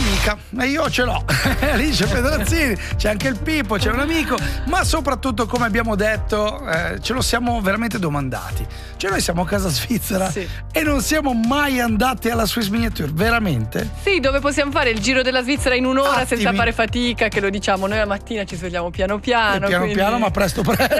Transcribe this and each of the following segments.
un'amica e io ce l'ho. Alice Pedrazzini, c'è anche il Pippo, c'è un amico, ma soprattutto, come abbiamo detto, ce lo siamo veramente domandati. Cioè, noi siamo a casa svizzera, sì, e non siamo mai andati alla Swiss Miniature, veramente? Sì, dove possiamo fare il giro della Svizzera in un'ora senza fare fatica, che lo diciamo, noi la mattina ci svegliamo piano piano. Piano, ma presto.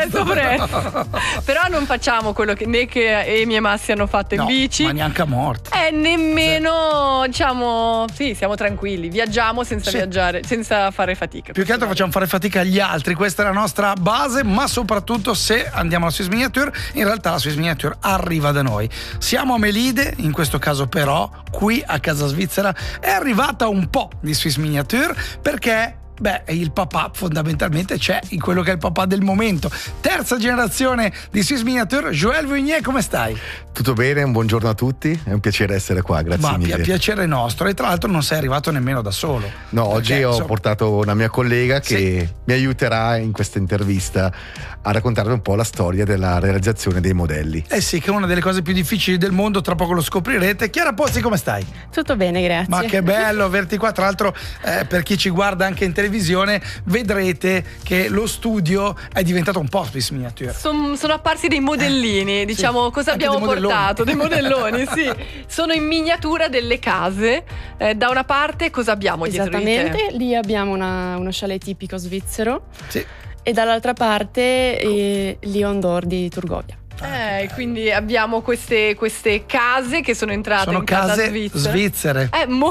Però non facciamo quello che né che Emi e Massi hanno fatto in bici. Ma neanche a morte. Nemmeno, diciamo, sì, siamo tranquilli, viaggiamo senza viaggiare, senza fare fatica. Più che altro facciamo fare fatica agli altri, questa è la nostra base, ma soprattutto se andiamo alla Swiss Miniature, in realtà la Swiss Miniature arriva da noi. Siamo a Melide, in questo caso però, qui a casa svizzera, è arrivata un po' di Swiss Miniature, perché il papà fondamentalmente c'è in quello che è il papà del momento. Terza generazione di Swiss Miniature, Joël Vunier, come stai? Tutto bene, un buongiorno a tutti, è un piacere essere qua, grazie mille. Piacere nostro, e tra l'altro non sei arrivato nemmeno da solo. No, oggi ho portato una mia collega che mi aiuterà in questa intervista a raccontarvi un po' la storia della realizzazione dei modelli. Sì, che è una delle cose più difficili del mondo, tra poco lo scoprirete. Chiara Pozzi, come stai? Tutto bene, grazie. Ma che bello averti qua, tra l'altro per chi ci guarda anche in televisione vedrete che lo studio è diventato un po' Swiss Miniature. Sono apparsi dei modellini, diciamo, cosa anche abbiamo portato? Dei modelloni, sì. Sono in miniatura delle case. Da una parte cosa abbiamo dietro di te? Esattamente, lì abbiamo uno chalet tipico svizzero. Sì. E dall'altra parte Lion d'Or di Turgovia. Quindi abbiamo queste case che sono entrate in casa svizzere.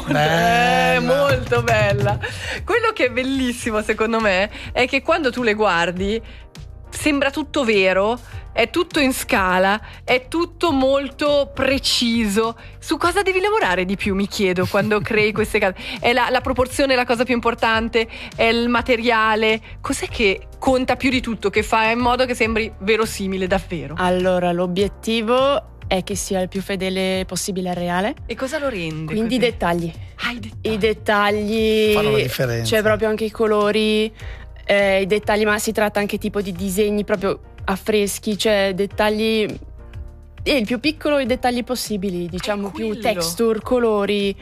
Molto bella. Quello che è bellissimo secondo me è che quando tu le guardi sembra tutto vero, è tutto in scala, è tutto molto preciso. Su cosa devi lavorare di più, mi chiedo, quando crei queste case? È la proporzione la cosa più importante? È il materiale? Cos'è che conta più di tutto, che fa in modo che sembri verosimile davvero? Allora, l'obiettivo è che sia il più fedele possibile al reale. E cosa lo rende? Quindi così? I dettagli. I dettagli fanno la differenza. C'è proprio anche i colori, i dettagli, ma si tratta anche tipo di disegni proprio affreschi, cioè dettagli, il più piccolo i dettagli possibili, diciamo, più texture, colori,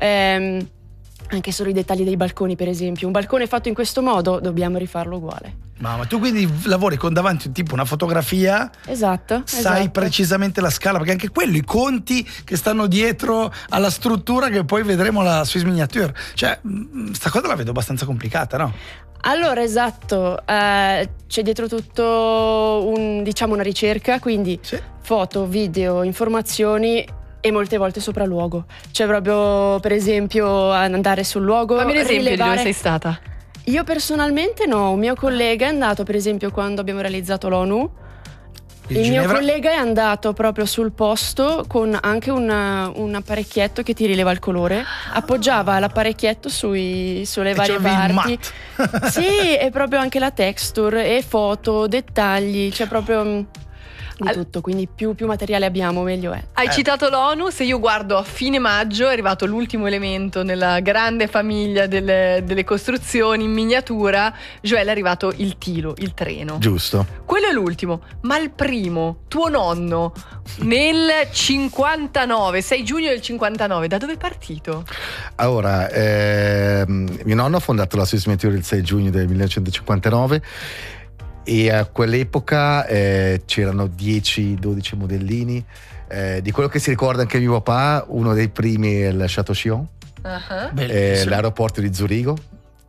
anche solo i dettagli dei balconi, per esempio. Un balcone fatto in questo modo, dobbiamo rifarlo uguale. Ma tu quindi lavori con davanti tipo una fotografia? Esatto. Sai precisamente la scala, perché anche quello, i conti che stanno dietro alla struttura che poi vedremo alla Swiss Miniature. Cioè, sta cosa la vedo abbastanza complicata, no? Allora, esatto, c'è dietro tutto una ricerca, quindi foto, video, informazioni e molte volte sopralluogo. C'è proprio, per esempio, andare sul luogo. Fammi un esempio di dove sei stata. Io personalmente no, un mio collega è andato, per esempio, quando abbiamo realizzato l'ONU. Il mio collega è andato proprio sul posto con anche un apparecchietto che ti rileva il colore. Appoggiava l'apparecchietto sulle varie parti. Sì, e proprio anche la texture e foto, dettagli, c'è proprio di tutto, quindi più materiale abbiamo meglio è. Hai citato l'ONU, se io guardo a fine maggio è arrivato l'ultimo elemento nella grande famiglia delle costruzioni in miniatura, Joël, è arrivato il tilo, il treno. Giusto. Quello è l'ultimo, ma il primo, tuo nonno, nel 59, 6 giugno del 59, da dove è partito? Allora, mio nonno ha fondato la Swiss Miniature il 6 giugno del 1959 e a quell'epoca c'erano 10-12 modellini. Di quello che si ricorda anche mio papà, uno dei primi è il Château-Chinon, l'aeroporto di Zurigo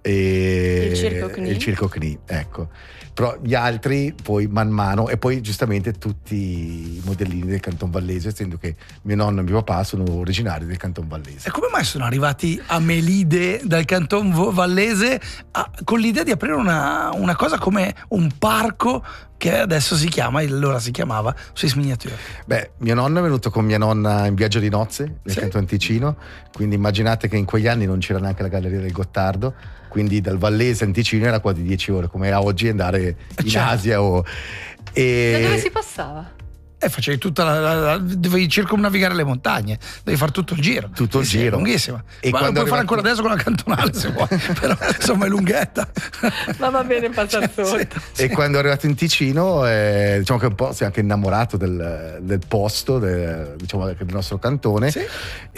e il Circo Knie, ecco. Però gli altri poi man mano, e poi giustamente tutti i modellini del Canton Vallese, essendo che mio nonno e mio papà sono originari del Canton Vallese. E come mai sono arrivati a Melide dal Canton Vallese con l'idea di aprire una cosa come un parco che adesso allora si chiamava Swiss Miniature? Beh, mio nonno è venuto con mia nonna in viaggio di nozze nel Canton Ticino, quindi immaginate che in quegli anni non c'era neanche la Galleria del Gottardo, quindi dal Vallese al Ticino era quasi 10 ore, come era oggi andare in Asia Da dove si passava? E facevi dovevi circumnavigare le montagne, devi fare tutto il giro. Tutto il giro. È lunghissima. E ma lo puoi fare ancora adesso con la cantonale se vuoi, però insomma è lunghetta. Ma va bene passare sotto. E quando è arrivato in Ticino, diciamo che un po' si è anche innamorato del posto, diciamo del nostro cantone, sì.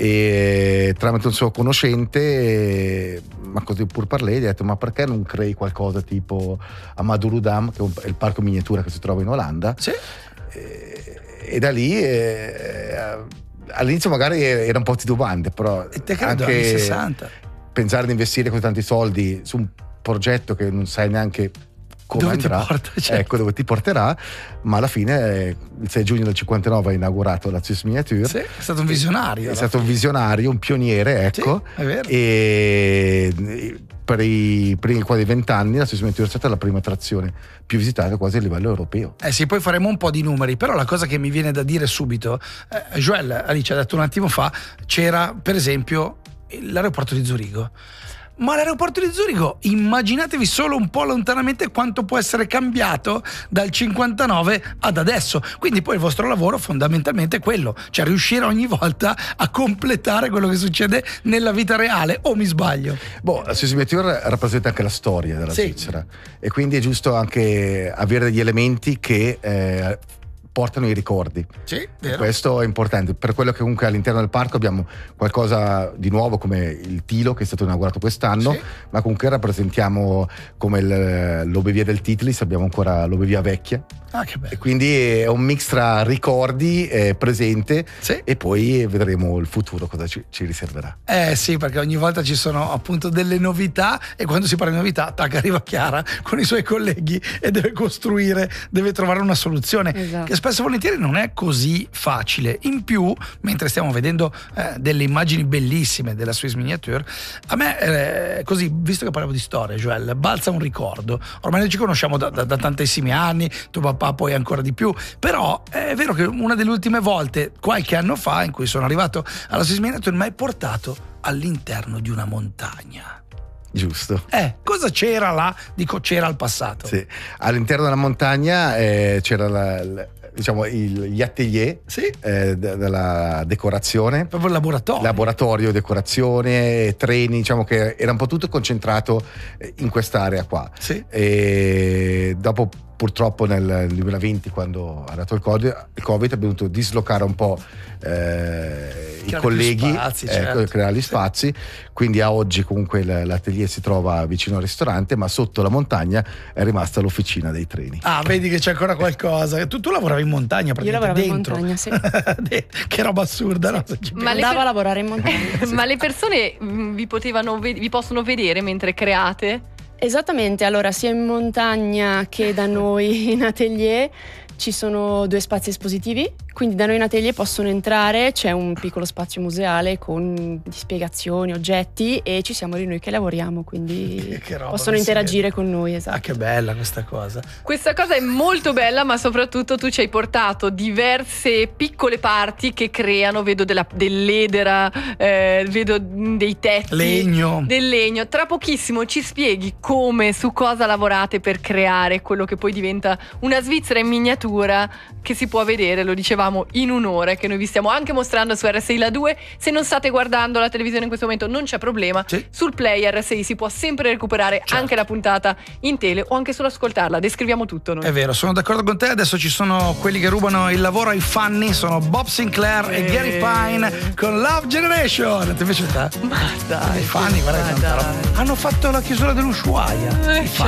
E tramite un suo conoscente, ma così pur parlé, gli ha detto: ma perché non crei qualcosa tipo a Madurodam, che è il parco miniatura che si trova in Olanda? Sì. E da lì all'inizio magari era un po' titubante, però anche anni 60 pensare di investire così tanti soldi su un progetto che non sai neanche come dove andrà, ti porta, certo. Ecco dove ti porterà, ma alla fine il 6 giugno del 59 ha inaugurato la Swiss Miniature. Sì, è stato un visionario. È stato un visionario, un pioniere, ecco. Sì, è vero. E per i primi quasi 20 anni la Swiss Miniature è stata la prima attrazione più visitata quasi a livello europeo. Sì, poi faremo un po' di numeri, però la cosa che mi viene da dire subito, Joel Alice ha detto un attimo fa, c'era per esempio l'aeroporto di Zurigo. Ma l'aeroporto di Zurigo, immaginatevi solo un po' lontanamente quanto può essere cambiato dal 59 ad adesso. Quindi poi il vostro lavoro fondamentalmente è quello, cioè riuscire ogni volta a completare quello che succede nella vita reale, o mi sbaglio? La Swiss Miniature rappresenta anche la storia della Svizzera, e quindi è giusto anche avere degli elementi che portano i ricordi. Sì, vero. Questo è importante. Per quello che comunque all'interno del parco abbiamo qualcosa di nuovo come il Tilo, che è stato inaugurato quest'anno, sì. Ma comunque rappresentiamo come l'Obevia del Titlis, abbiamo ancora l'Obevia vecchia. Ah, che bello. E quindi è un mix tra ricordi presente, sì. E poi vedremo il futuro cosa ci riserverà. Sì, perché ogni volta ci sono appunto delle novità, e quando si parla di novità, arriva Chiara con i suoi colleghi e deve costruire, deve trovare una soluzione, esatto. Che spesso e volentieri non è così facile. In più, mentre stiamo vedendo delle immagini bellissime della Swiss Miniature, a me così, visto che parliamo di storia, Joel, balza un ricordo. Ormai noi ci conosciamo da tantissimi anni, tuo papà poi ancora di più, però è vero che una delle ultime volte, qualche anno fa, in cui sono arrivato alla Swiss Miniature, mi hai portato all'interno di una montagna. Giusto. Cosa c'era là? Dico, c'era al passato. Sì. All'interno della montagna c'era diciamo gli atelier, sì. Della decorazione, proprio il laboratorio, decorazione, treni, diciamo che era un po' tutto concentrato in quest'area qua, sì. E dopo purtroppo nel 2020, quando è arrivato il Covid, abbiamo dovuto dislocare un po' i colleghi, spazi, certo. Creare gli spazi, quindi a oggi comunque l'atelier si trova vicino al ristorante, ma sotto la montagna è rimasta l'officina dei treni. Ah, vedi che c'è ancora qualcosa. Tu lavoravi in montagna praticamente. Io lavoravo dentro. In montagna, sì. Che roba assurda, no? Ma andavo a lavorare in montagna. Sì. Ma le persone vi possono vedere mentre create? Esattamente, allora sia in montagna che da noi in atelier ci sono 2 spazi espositivi, quindi da noi in atelier possono entrare, c'è un piccolo spazio museale con spiegazioni, oggetti, e ci siamo noi che lavoriamo, quindi possono interagire con noi, esatto. Ah, che bella questa cosa. Questa cosa è molto bella, ma soprattutto tu ci hai portato diverse piccole parti che creano, vedo dell'edera, vedo dei tetti. Del legno. Tra pochissimo ci spieghi come, su cosa lavorate per creare quello che poi diventa una Svizzera in miniatura, che si può vedere, lo dicevamo, in un'ora, che noi vi stiamo anche mostrando su RSI La 2. Se non state guardando la televisione in questo momento non c'è problema, sì. Sul Play RSI si può sempre recuperare, certo. Anche la puntata in tele o anche solo ascoltarla, descriviamo tutto noi. È vero, sono d'accordo con te. Adesso ci sono quelli che rubano il lavoro ai fanni, sono Bob Sinclair e Gary Pine con Love Generation. Ti piace te? Ma dai, i fanni, guarda, hanno fatto la chiusura dell'Ushuaia.